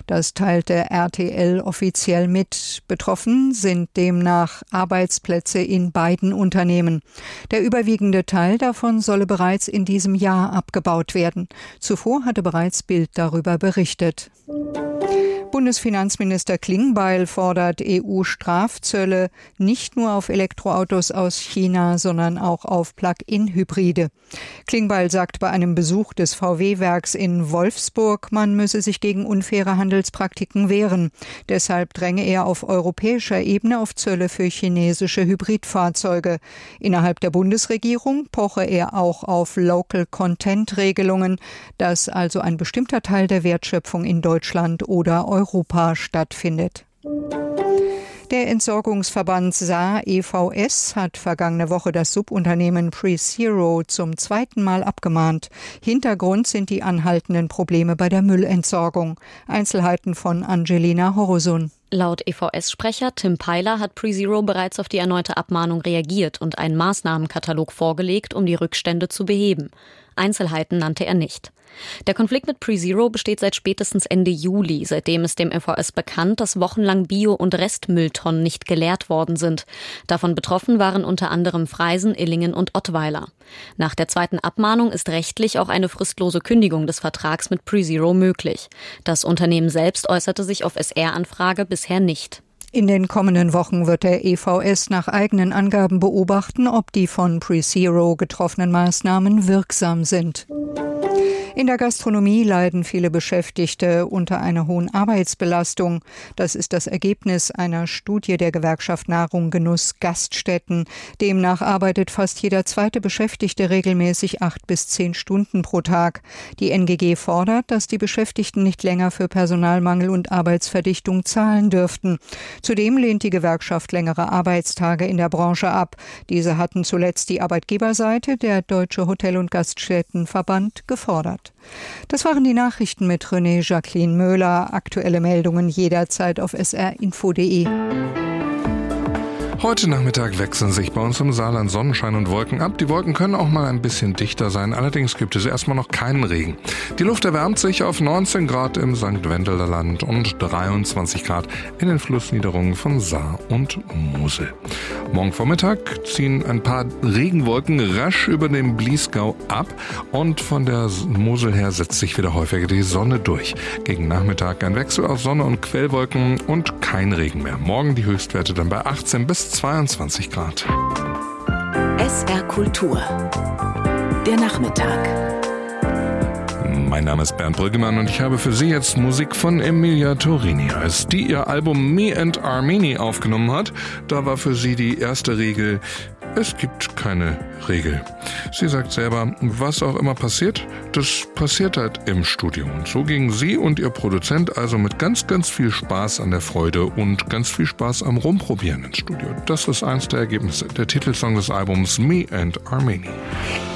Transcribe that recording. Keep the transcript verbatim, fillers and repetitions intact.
Das teilte R T L offiziell mit. Betroffen sind demnach Arbeitsplätze in beiden Unternehmen. Der überwiegende Teil davon solle bereits in diesem Jahr abgebaut werden. Zuvor hatte bereits Bild darüber berichtet. Bundesfinanzminister Klingbeil fordert E U-Strafzölle nicht nur auf Elektroautos aus China, sondern auch auf Plug-in-Hybride. Klingbeil sagt bei einem Besuch des V W-Werks in Wolfsburg, man müsse sich gegen unfaire Handelspraktiken wehren. Deshalb dränge er auf europäischer Ebene auf Zölle für chinesische Hybridfahrzeuge. Innerhalb der Bundesregierung poche er auch auf Local-Content-Regelungen, dass also ein bestimmter Teil der Wertschöpfung in Deutschland oder Europa Europa stattfindet. Der Entsorgungsverband Saar E V S hat vergangene Woche das Subunternehmen PreZero zum zweiten Mal abgemahnt. Hintergrund sind die anhaltenden Probleme bei der Müllentsorgung. Einzelheiten von Angelina Horosun. Laut E V S-Sprecher Tim Peiler hat PreZero bereits auf die erneute Abmahnung reagiert und einen Maßnahmenkatalog vorgelegt, um die Rückstände zu beheben. Einzelheiten nannte er nicht. Der Konflikt mit PreZero besteht seit spätestens Ende Juli. Seitdem ist dem E V S bekannt, dass wochenlang Bio- und Restmülltonnen nicht geleert worden sind. Davon betroffen waren unter anderem Freisen, Illingen und Ottweiler. Nach der zweiten Abmahnung ist rechtlich auch eine fristlose Kündigung des Vertrags mit PreZero möglich. Das Unternehmen selbst äußerte sich auf S R-Anfrage bisher nicht. In den kommenden Wochen wird der E V S nach eigenen Angaben beobachten, ob die von PreZero getroffenen Maßnahmen wirksam sind. In der Gastronomie leiden viele Beschäftigte unter einer hohen Arbeitsbelastung. Das ist das Ergebnis einer Studie der Gewerkschaft Nahrung, Genuss, Gaststätten. Demnach arbeitet fast jeder zweite Beschäftigte regelmäßig acht bis zehn Stunden pro Tag. Die N G G fordert, dass die Beschäftigten nicht länger für Personalmangel und Arbeitsverdichtung zahlen dürften. Zudem lehnt die Gewerkschaft längere Arbeitstage in der Branche ab. Diese hatten zuletzt die Arbeitgeberseite, der Deutsche Hotel- und Gaststättenverband, gefordert. Das waren die Nachrichten mit René Jacqueline Möhler. Aktuelle Meldungen jederzeit auf s r info punkt d e. Heute Nachmittag wechseln sich bei uns im Saarland Sonnenschein und Wolken ab. Die Wolken können auch mal ein bisschen dichter sein, allerdings gibt es erstmal noch keinen Regen. Die Luft erwärmt sich auf neunzehn Grad im Sankt Wendeler Land und dreiundzwanzig Grad in den Flussniederungen von Saar und Mosel. Morgen Vormittag ziehen ein paar Regenwolken rasch über den Bliesgau ab und von der Mosel her setzt sich wieder häufiger die Sonne durch. Gegen Nachmittag ein Wechsel aus Sonne und Quellwolken und kein Regen mehr. Morgen die Höchstwerte dann bei achtzehn bis zweiundzwanzig Grad. S R Kultur. Der Nachmittag. Mein Name ist Bernd Brüggemann und ich habe für Sie jetzt Musik von Emilia Torini. Als die ihr Album Me and Armeni aufgenommen hat, da war für sie die erste Regel: Es gibt keine Regel. Sie sagt selber, was auch immer passiert, das passiert halt im Studio. Und so gingen sie und ihr Produzent also mit ganz, ganz viel Spaß an der Freude und ganz viel Spaß am Rumprobieren ins Studio. Das ist eins der Ergebnisse, der Titelsong des Albums Me and Armeni.